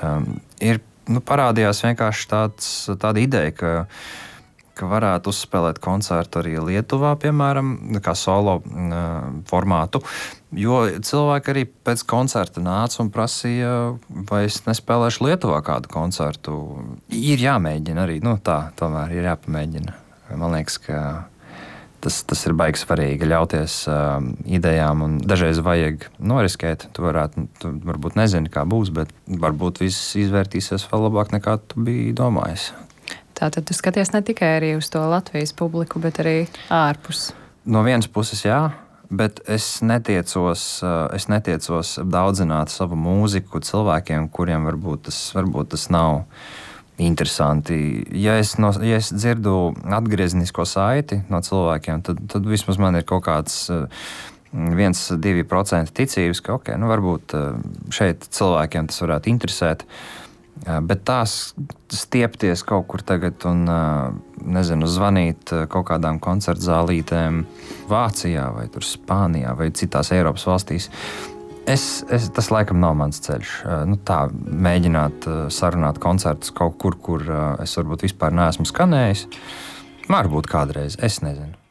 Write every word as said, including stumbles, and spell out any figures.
ir nu, parādījās vienkārši tāds, tāda ideja, ka, ka varētu uzspēlēt koncertu arī Lietuvā, piemēram, kā solo formātu. Jo cilvēki arī pēc koncerta nāca un prasīja, vai es nespēlēšu Lietuvā kādu koncertu. Ir jāmēģina arī, nu tā, tomēr ir jāpamēģina. Man liekas, ka tas, tas ir baigi svarīgi ļauties uh, idejām, un dažreiz vajag noriskēt. Tu varētu, tu varbūt nezini, kā būs, bet varbūt viss izvērtīsies vēl labāk, nekā tu biji domājis. Tātad tu skaties ne tikai arī uz to Latvijas publiku, bet arī ārpus. No vienas puses jā, bet es netiecos, es netiecos daudzināt savu mūziku cilvēkiem, kuriem varbūt tas, varbūt tas nav interesanti. Ja es, no, ja es dzirdu atgrieznisko saiti no cilvēkiem, tad, tad vismaz man ir kaut kāds viens, divi procenti ticības, ka okay, nu varbūt šeit cilvēkiem tas varētu interesēt. Bet tās stiepties kaut kur tagad un, nezinu, zvanīt kaut kādām koncertzālītēm Vācijā vai tur Spānijā vai citās Eiropas valstīs, es, es, tas laikam nav mans ceļš. Nu, tā, mēģināt sarunāt koncertus kaut kur, kur es varbūt vispār neesmu skanējis. Varbūt kādreiz, es nezinu.